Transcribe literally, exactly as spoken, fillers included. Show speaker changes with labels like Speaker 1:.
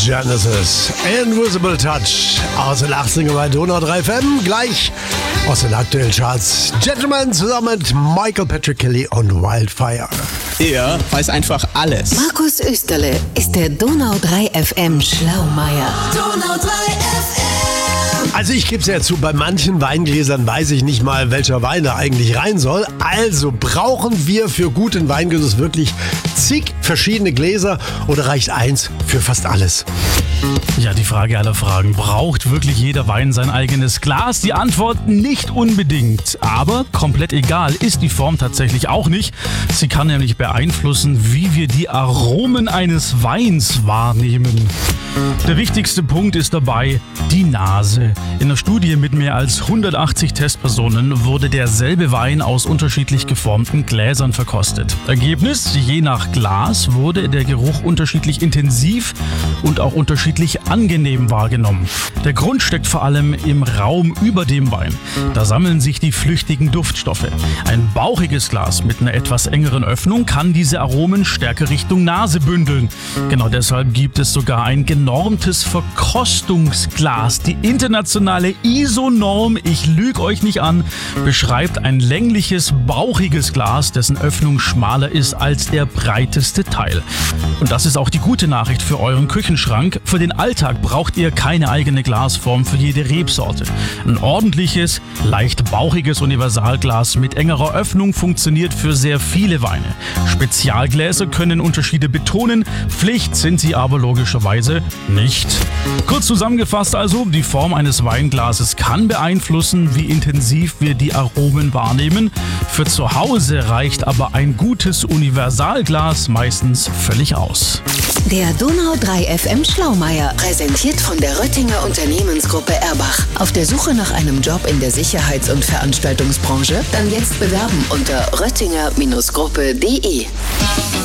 Speaker 1: Genesis, Invisible Touch aus den achtziger bei Donau drei F M. Gleich aus den aktuellen Charts Gentleman zusammen mit Michael Patrick Kelly und Wildfire.
Speaker 2: Er weiß einfach alles.
Speaker 3: Markus Österle ist der Donau drei F M Schlaumeier. Donau drei F M.
Speaker 1: Also ich gebe es ja zu, bei manchen Weingläsern weiß ich nicht mal, welcher Wein da eigentlich rein soll. Also brauchen wir für guten Weingenuss wirklich zig verschiedene Gläser oder reicht eins für fast alles?
Speaker 4: Ja, die Frage aller Fragen. Braucht wirklich jeder Wein sein eigenes Glas? Die Antwort: nicht unbedingt. Aber komplett egal ist die Form tatsächlich auch nicht. Sie kann nämlich beeinflussen, wie wir die Aromen eines Weins wahrnehmen. Der wichtigste Punkt ist dabei die Nase. In einer Studie mit mehr als hundertachtzig Testpersonen wurde derselbe Wein aus unterschiedlich geformten Gläsern verkostet. Ergebnis: je nach Glas wurde der Geruch unterschiedlich intensiv und auch unterschiedlich angenehm wahrgenommen. Der Grund steckt vor allem im Raum über dem Wein. Da sammeln sich die flüchtigen Duftstoffe. Ein bauchiges Glas mit einer etwas engeren Öffnung kann diese Aromen stärker Richtung Nase bündeln. Genau deshalb gibt es sogar ein genormtes Verkostungsglas. Die internationale I S O-Norm, ich lüge euch nicht an, beschreibt ein längliches, bauchiges Glas, dessen Öffnung schmaler ist als der breiteste Teil. Und das ist auch die gute Nachricht für euren Küchenschrank. Für den Alltag braucht ihr keine eigene Glasform für jede Rebsorte. Ein ordentliches, leicht bauchiges Universalglas mit engerer Öffnung funktioniert für sehr viele Weine. Spezialgläser können Unterschiede betonen, Pflicht sind sie aber logischerweise nicht. Kurz zusammengefasst also, die Form eines Weinglases kann beeinflussen, wie intensiv wir die Aromen wahrnehmen. Für zu Hause reicht aber ein gutes Universalglas meistens völlig aus.
Speaker 3: Der Donau drei F M Schlaumeier, präsentiert von der Röttinger Unternehmensgruppe Erbach. Auf der Suche nach einem Job in der Sicherheits- und Veranstaltungsbranche? Dann jetzt bewerben unter röttinger Gruppe punkt de.